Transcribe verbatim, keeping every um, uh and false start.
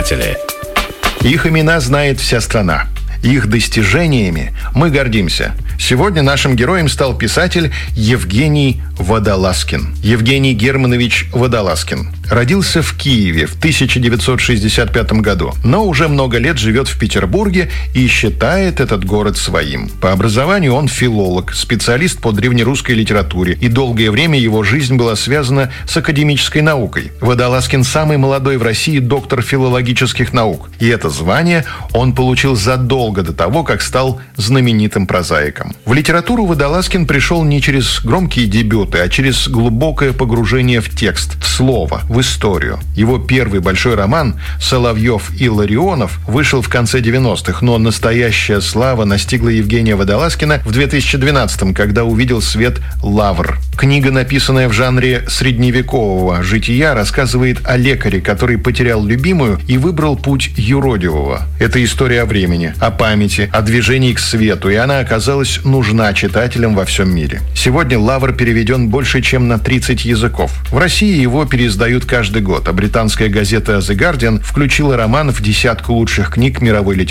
писатели. Их имена знает вся страна. Их достижениями мы гордимся. Сегодня нашим героем стал писатель Евгений Водолазкин. Евгений Германович Водолазкин. Родился в Киеве в тысяча девятьсот шестьдесят пятом году, но уже много лет живет в Петербурге и считает этот город своим. По образованию он филолог, специалист по древнерусской литературе, и долгое время его жизнь была связана с академической наукой. Водолазкин самый молодой в России доктор филологических наук, и это звание он получил задолго до того, как стал знаменитым прозаиком. В литературу Водолазкин пришел не через громкие дебюты, а через глубокое погружение в текст, в слово, в историю. Его первый большой роман «Соловьев и Ларионов» вышел в конце девяностых, но настоящая слава настигла Евгения Водолазкина в две тысячи двенадцатом, когда увидел свет «Лавр». Книга, написанная в жанре средневекового жития, рассказывает о лекаре, который потерял любимую и выбрал путь юродивого. Это история о времени, о памяти, о движении к свету, и она оказалась нужна читателям во всем мире. Сегодня «Лавр» переведен больше, чем на тридцать языков. В России его переиздают каждый год, а британская газета «The Guardian» включила роман в десятку лучших книг мировой литературы.